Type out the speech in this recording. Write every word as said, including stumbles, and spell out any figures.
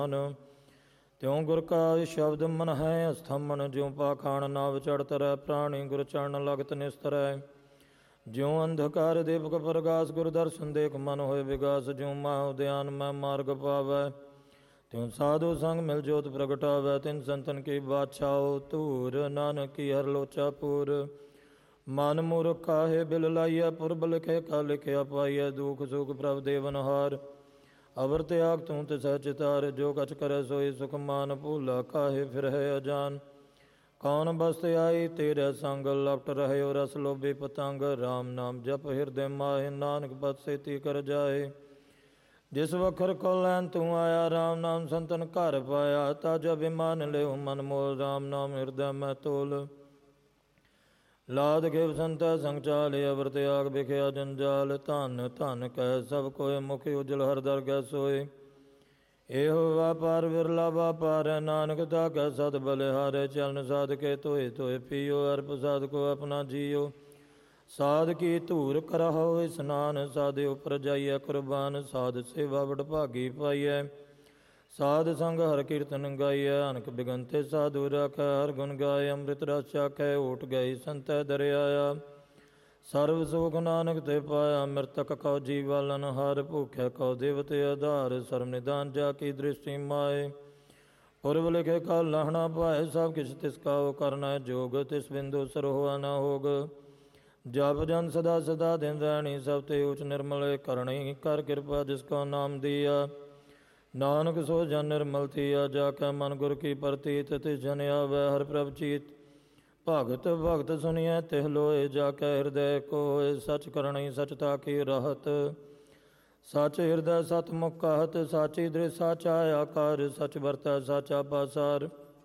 ਤਿਉ ਗੁਰ ਕਾ ਸ਼ਬਦ ਮਨ ਹੈ ਅਸਥਮਨ, ਜਿਉ ਪਾਖਾਣ ਨਾਵ ਚੜ੍ਹ ਤਰੈ, ਪ੍ਰਾਣੀ ਗੁਰ ਚਰਨ ਲਗਤ ਨਿਸਤਰੈ। ਜਿਉ ਅੰਧਕਾਰ ਦੀਪਕ ਪ੍ਰਗਾਸ, ਗੁਰ ਦਰਸ਼ਨ ਦੇਖ ਮਨ ਹੋਏ ਵਿਗਾਸ। ਜਿਉ ਮਾਹ ਉਦਿਆਨ ਮੈਂ ਮਾਰਗ ਪਾਵੈ, ਤਿਉ ਸਾਧੂ ਸੰਗ ਮਿਲ ਜੋਤ ਪ੍ਰਗਟਾਵੈ। ਤਿਨ ਸੰਤਨ ਕੀ ਬਾਛਾਓ ਧੂਰ, ਨਾਨਕ ਕੀ ਹਰ ਲੋਚਾ ਪੂਰ। ਮਨ ਮੂਰਖ ਕਾਹੇ ਬਿਲ ਲਾਈਐ, ਪੁਰਬ ਲਿਖੇ ਕਾ ਲਿਖਿਆ ਪਾਈਐ। ਦੁਖ ਸੁਖ ਪ੍ਰਭ ਦੇਵਨਹਾਰ, ਅਵਰ ਤਿਆਗ ਤੂੰ ਤਿਸਹਿ ਚਿਤਾਰ। ਜੋ ਕਛ ਕਰੈ ਸੋਈ ਸੁਖ ਮਾਨ, ਭੂਲਾ ਕਾਹੇ ਫਿਰਹਿ ਅਜਾਨ। ਕੌਣ ਬਸਤ ਆਈ ਤੇਰੇ ਸੰਗ, ਲਪਟ ਰਹਿਓ ਰਸ ਲੋਭੀ ਪਤੰਗ। ਰਾਮ ਨਾਮ ਜਪ ਹਿਰਦੈ ਮਾਹਿ, ਨਾਨਕ ਪਤ ਸੇਤੀ ਕਰ ਜਾਏ। ਜਿਸ ਵਖਰ ਕੋ ਲੈਨ ਤੂੰ ਆਇਆ, ਰਾਮ ਨਾਮ ਸੰਤਨ ਘਰ ਪਾਇਆ। ਤਜ ਅਭਿਮਾਨ ਲਿਓ ਮਨ ਮੋਲ, ਰਾਮ ਨਾਮ ਹਿਰਦੈ ਮੈਂ ਤੋਲ। ਲਾਦ ਖੇਵ ਸੰਤੈ ਸੰਗ ਚਾਲੇ, ਅਵਰ ਤਿਆਗ ਬਿਖਿਆ ਜੰਜਾਲ। ਧਨ ਧਨ ਕਹਿ ਸਭ ਕੋਇ, ਮੁਖ ਉਜਲ ਹਰ ਦਰਗਹਿ ਸੋਏ। ਇਹੋ ਵਾਪਾਰ ਵਿਰਲਾ ਵਾਪਾਰੈ, ਨਾਨਕ ਤਾ ਕੈ ਸਦ ਬਲਿਹਾਰੈ। ਚਰਨ ਸਾਧ ਕੇ ਧੋਏ ਧੋਏ ਪੀਓ, ਅਰਪ ਸਾਧ ਕੋ ਆਪਣਾ ਜੀਓ। ਸਾਧ ਕੀ ਧੂਰ ਕਰਹੁ ਇਸਨਾਨ, ਸਾਧਿ ਉਪਰ ਜਾਈਐ ਕੁਰਬਾਨ। ਸਾਧ ਸੇਵਾ ਵਡ ਭਾਗੀ ਪਾਈਐ, ਸਾਧ ਸੰਗ ਹਰ ਕੀਰਤਨ ਗਾਈਐ। ਅਨਕ ਬਿਗੰਤੇ ਸਾਧੂ ਰਾਖੈ, ਹਰ ਗੁਣ ਗਾਏ। ਅੰਮ੍ਰਿਤ ਰਸ ਚਾਖੈ, ਓਟ ਗਈ ਸੰਤੈ ਦਰਿਆਇਆ। ਸਰਬ ਸੁਖ ਨਾਨਕ ਤੇ ਪਾਇਆ, ਮਿਰਤਕ ਕਉ ਜੀਵਾਲਨ ਹਾਰ। ਭੂਖੈ ਕਉ ਦੇਵਤੇ ਆਧਾਰ, ਸਰਮ ਨਿਦਾਨ ਜਾ ਕੀ ਦ੍ਰਿਸ਼ਟੀ ਮਾਏ। ਪੁਰਬ ਲਿਖੇ ਕਾ ਲਾਹਣਾ ਪਾਏ, ਸਭ ਕਿਛ ਤਿਸ ਕਾ ਕਰਨਾ ਜੋਗ। ਤਿਸ ਬਿੰਦੂ ਸਰ ਹੋਆ ਨਾ ਹੋਗ, ਜਪ ਜਨ ਸਦਾ ਸਦਾ ਦਿਨ ਰਹਿਣੀ। ਸਭ ਤੇ ਉਚ ਨਿਰਮਲ ਕਰਣੀ, ਕਰ ਕਿਰਪਾ ਜਿਸ ਕਾ ਨਾਮ ਦੀਆ। ਨਾਨਕ ਸੋ ਜਨ ਨਿਰਮਲ ਥੀਆ, ਜਾ ਕੈ ਮਨ ਗੁਰ ਕੀ ਪ੍ਰਤੀਤ। ਤਿਸ ਜਨ ਆਵੈ ਹਰ ਪ੍ਰਭ ਚੀਤ, ਭਗਤ ਭਗਤ ਸੁਣੀਐ ਤਿਹ ਲੋਏ। ਜਾ ਕੈ ਹਿਰਦੈ ਕੋ ਹੋਏ, ਸਚ ਕਰਣੀ ਸਚ ਤਾ ਕੀ ਰਹਤ। ਸਚ ਹਿਰਦੈ ਸਤ ਮੁਖ ਕਹਤ, ਸਾਚੀ ਦ੍ਰਿਸ਼ ਸਾਚਾ ਆਕਾਰ। ਸਚ ਵਰਤੈ ਸਾਚਾ ਪਾਸਾਰ,